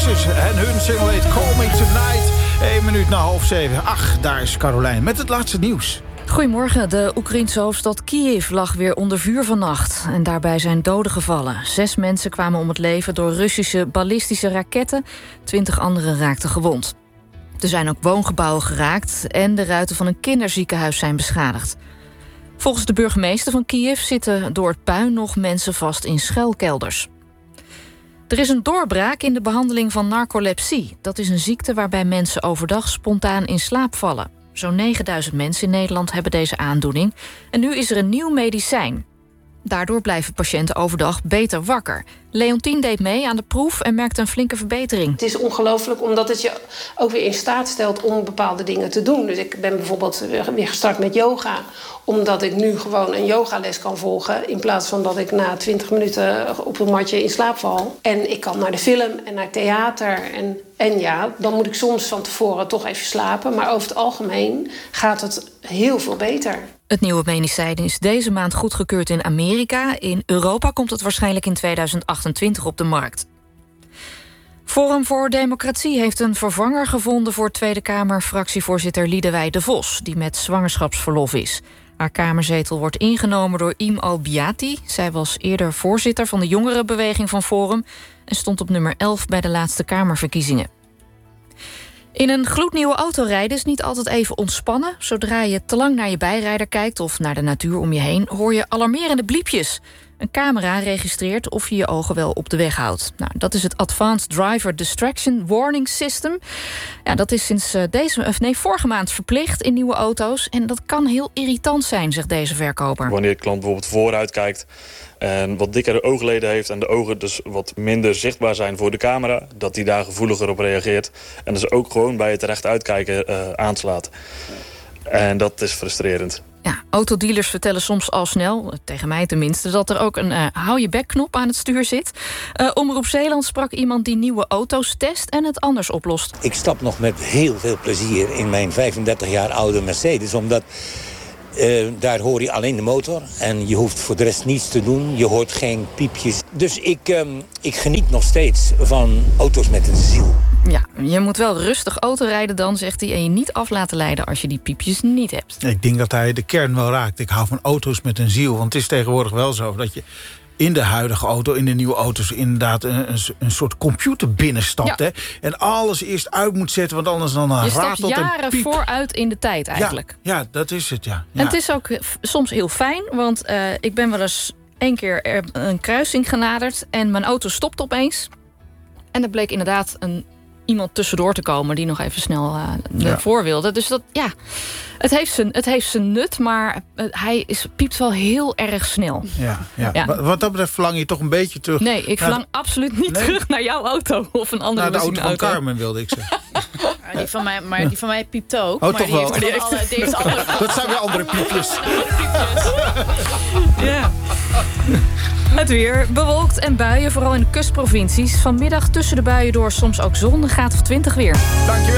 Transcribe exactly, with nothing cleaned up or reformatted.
Voices en hun single heet Call Me Tonight. Eén minuut na half zeven. Ach, daar is Carolijn met het laatste nieuws. Goedemorgen. De Oekraïense hoofdstad Kiev lag weer onder vuur vannacht. En daarbij zijn doden gevallen. Zes mensen kwamen om het leven door Russische ballistische raketten. Twintig anderen raakten gewond. Er zijn ook woongebouwen geraakt en de ruiten van een kinderziekenhuis zijn beschadigd. Volgens de burgemeester van Kiev zitten door het puin nog mensen vast in schuilkelders. Er is een doorbraak in de behandeling van narcolepsie. Dat is een ziekte waarbij mensen overdag spontaan in slaap vallen. Zo'n negenduizend mensen in Nederland hebben deze aandoening. En nu is er een nieuw medicijn. Daardoor blijven patiënten overdag beter wakker. Leontien deed mee aan de proef en merkte een flinke verbetering. Het is ongelooflijk omdat het je ook weer in staat stelt om bepaalde dingen te doen. Dus ik ben bijvoorbeeld weer gestart met yoga. Omdat ik nu gewoon een yogales kan volgen. In plaats van dat ik na twintig minuten op een matje in slaap val. En ik kan naar de film en naar theater. En, en ja, dan moet ik soms van tevoren toch even slapen. Maar over het algemeen gaat het heel veel beter. Het nieuwe medicijn is deze maand goedgekeurd in Amerika. In Europa komt het waarschijnlijk in tweeduizend achtentwintig op de markt. Forum voor Democratie heeft een vervanger gevonden voor Tweede Kamer-fractievoorzitter Liedewij de Vos, die met zwangerschapsverlof is. Haar kamerzetel wordt ingenomen door Im Albiati. Zij was eerder voorzitter van de jongerenbeweging van Forum en stond op nummer elf bij de laatste Kamerverkiezingen. In een gloednieuwe auto rijden is niet altijd even ontspannen. Zodra je te lang naar je bijrijder kijkt of naar de natuur om je heen, hoor je alarmerende bliepjes. Een camera registreert of je je ogen wel op de weg houdt. Nou, dat is het Advanced Driver Distraction Warning System. Ja, dat is sinds deze, of nee, vorige maand verplicht in nieuwe auto's. En dat kan heel irritant zijn, zegt deze verkoper. Wanneer de klant bijvoorbeeld vooruit kijkt en wat dikkere oogleden heeft en de ogen dus wat minder zichtbaar zijn voor de camera, dat hij daar gevoeliger op reageert. En dus ook gewoon bij het recht uitkijken uh, aanslaat. En dat is frustrerend. Ja, autodealers vertellen soms al snel, tegen mij tenminste, dat er ook een uh, hou je bek-knop aan het stuur zit. Uh, Omroep Zeeland sprak iemand die nieuwe auto's test en het anders oplost. Ik stap nog met heel veel plezier in mijn vijfendertig jaar oude Mercedes, omdat uh, daar hoor je alleen de motor en je hoeft voor de rest niets te doen. Je hoort geen piepjes. Dus ik, um, ik geniet nog steeds van auto's met een ziel. Ja, je moet wel rustig autorijden dan, zegt hij, en je niet af laten leiden als je die piepjes niet hebt. Ik denk dat hij de kern wel raakt. Ik hou van auto's met een ziel. Want het is tegenwoordig wel zo dat je in de huidige auto, in de nieuwe auto's, inderdaad een, een, een soort computer binnenstapt. Ja. Hè? En alles eerst uit moet zetten, want anders dan ratelt en piep. Je stapt jaren vooruit in de tijd eigenlijk. Ja, ja, dat is het, ja. ja. En het is ook soms heel fijn, want uh, ik ben wel eens één keer een kruising genaderd en mijn auto stopt opeens. En er bleek inderdaad een iemand tussendoor te komen die nog even snel uh, ervoor ja. wilde. Dus dat, ja, het heeft zijn, het heeft zijn nut, maar uh, hij is, piept wel heel erg snel. Ja, ja. ja. Wat dat betreft verlang je toch een beetje terug. Nee, ik verlang de... absoluut niet nee? terug naar jouw auto of een andere naar de auto van auto. Carmen, wilde ik zeggen. Ja, die van mij, maar die van mij piept ook. Oh, maar toch die wel. heeft, die heeft, alle, die heeft andere... Dat zijn weer andere piepjes. Ja. Het weer bewolkt en buien, vooral in de kustprovincies. Vanmiddag tussen de buien door soms ook zon, een graad of twintig weer. Dankjewel.